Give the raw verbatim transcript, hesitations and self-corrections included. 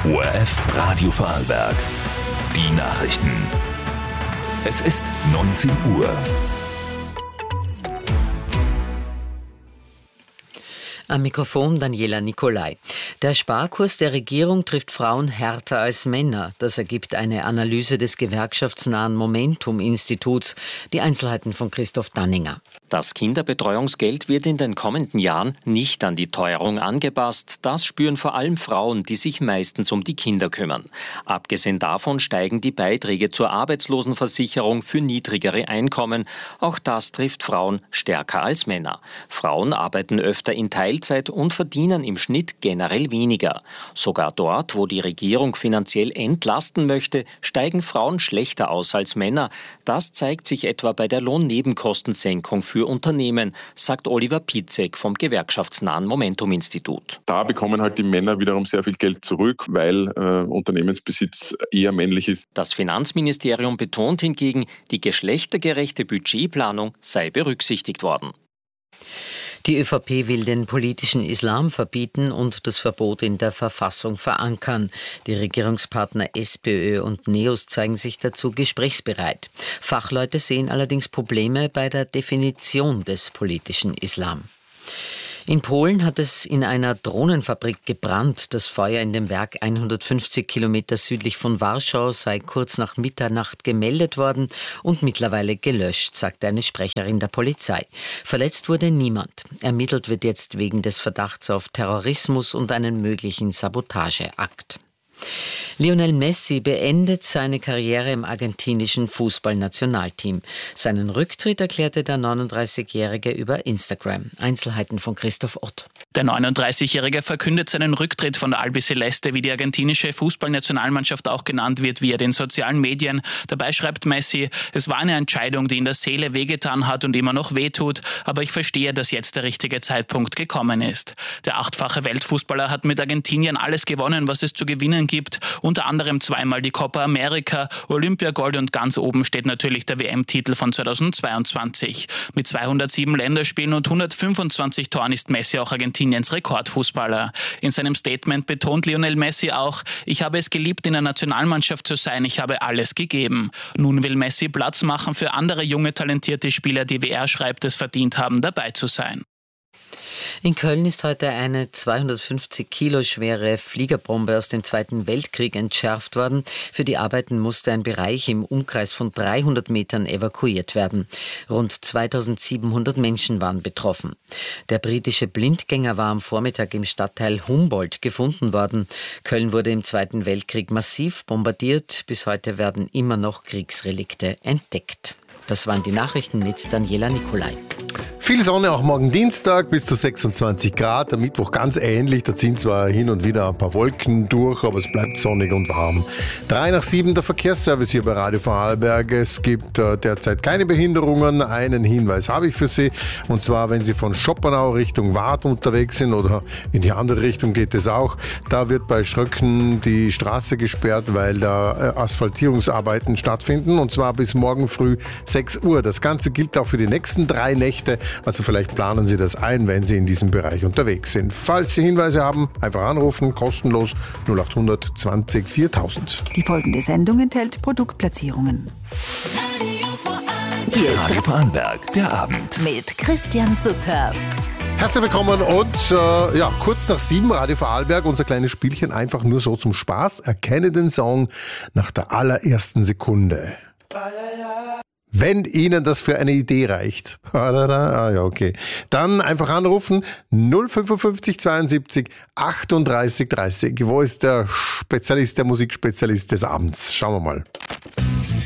O R F Radio Vorarlberg. Die Nachrichten. Es ist neunzehn Uhr. Am Mikrofon Daniela Nicolai. Der Sparkurs der Regierung trifft Frauen härter als Männer. Das ergibt eine Analyse des gewerkschaftsnahen Momentum-Instituts. Die Einzelheiten von Christoph Danninger. Das Kinderbetreuungsgeld wird in den kommenden Jahren nicht an die Teuerung angepasst. Das spüren vor allem Frauen, die sich meistens um die Kinder kümmern. Abgesehen davon steigen die Beiträge zur Arbeitslosenversicherung für niedrigere Einkommen. Auch das trifft Frauen stärker als Männer. Frauen arbeiten öfter in Teilzeit und verdienen im Schnitt generell weniger. Sogar dort, wo die Regierung finanziell entlasten möchte, steigen Frauen schlechter aus als Männer. Das zeigt sich etwa bei der Lohnnebenkostensenkung für Unternehmen, sagt Oliver Pietzek vom gewerkschaftsnahen Momentum-Institut. Da bekommen halt die Männer wiederum sehr viel Geld zurück, weil äh, Unternehmensbesitz eher männlich ist. Das Finanzministerium betont hingegen, die geschlechtergerechte Budgetplanung sei berücksichtigt worden. Die ÖVP will den politischen Islam verbieten und das Verbot in der Verfassung verankern. Die Regierungspartner SPÖ und NEOS zeigen sich dazu gesprächsbereit. Fachleute sehen allerdings Probleme bei der Definition des politischen Islam. In Polen hat es in einer Drohnenfabrik gebrannt. Das Feuer in dem Werk hundertfünfzig Kilometer südlich von Warschau sei kurz nach Mitternacht gemeldet worden und mittlerweile gelöscht, sagte eine Sprecherin der Polizei. Verletzt wurde niemand. Ermittelt wird jetzt wegen des Verdachts auf Terrorismus und einen möglichen Sabotageakt. Lionel Messi beendet seine Karriere im argentinischen Fußballnationalteam. Seinen Rücktritt erklärte der neununddreißigjährige über Instagram. Einzelheiten von Christoph Ott. Der neununddreißigjährige verkündet seinen Rücktritt von der Albiceleste, wie die argentinische Fußballnationalmannschaft auch genannt wird, via den sozialen Medien. Dabei schreibt Messi: Es war eine Entscheidung, die in der Seele wehgetan hat und immer noch wehtut, aber ich verstehe, dass jetzt der richtige Zeitpunkt gekommen ist. Der achtfache Weltfußballer hat mit Argentinien alles gewonnen, was es zu gewinnen gibt, unter anderem zweimal die Copa America, Olympiagold und ganz oben steht natürlich der W M-Titel von zweitausendzweiundzwanzig. Mit zweihundertsieben Länderspielen und hundertfünfundzwanzig Toren ist Messi auch Argentiniens Rekordfußballer. In seinem Statement betont Lionel Messi auch: Ich habe es geliebt, in der Nationalmannschaft zu sein, ich habe alles gegeben. Nun will Messi Platz machen für andere junge, talentierte Spieler, die, wie er schreibt, es verdient haben, dabei zu sein. In Köln ist heute eine zweihundertfünfzig Kilo schwere Fliegerbombe aus dem Zweiten Weltkrieg entschärft worden. Für die Arbeiten musste ein Bereich im Umkreis von dreihundert Metern evakuiert werden. Rund zweitausendsiebenhundert Menschen waren betroffen. Der britische Blindgänger war am Vormittag im Stadtteil Humboldt gefunden worden. Köln wurde im Zweiten Weltkrieg massiv bombardiert. Bis heute werden immer noch Kriegsrelikte entdeckt. Das waren die Nachrichten mit Daniela Nicolai. Viel Sonne, auch morgen Dienstag, bis zu sechsundzwanzig Grad. Am Mittwoch ganz ähnlich, da ziehen zwar hin und wieder ein paar Wolken durch, aber es bleibt sonnig und warm. Drei nach sieben der Verkehrsservice hier bei Radio Vorarlberg. Es gibt äh, derzeit keine Behinderungen. Einen Hinweis habe ich für Sie, und zwar, wenn Sie von Schopenau Richtung Waadt unterwegs sind oder in die andere Richtung geht es auch. Da wird bei Schröcken die Straße gesperrt, weil da äh, Asphaltierungsarbeiten stattfinden, und zwar bis morgen früh sechs Uhr. Das Ganze gilt auch für die nächsten drei Nächte. Also vielleicht planen Sie das ein, wenn Sie in diesem Bereich unterwegs sind. Falls Sie Hinweise haben, einfach anrufen, kostenlos null acht hundert zwanzig viertausend. Die folgende Sendung enthält Produktplatzierungen. Hier ist Radio Vorarlberg, der Abend. Mit Christian Sutter. Herzlich willkommen und äh, ja, kurz nach sieben, Radio Vorarlberg, unser kleines Spielchen, einfach nur so zum Spaß. Erkenne den Song nach der allerersten Sekunde. Wenn Ihnen das für eine Idee reicht, ah ja, okay, dann einfach anrufen null fünfundfünfzig zweiundsiebzig achtunddreißig dreißig. Wo ist der Spezialist, der Musikspezialist des Abends? Schauen wir mal.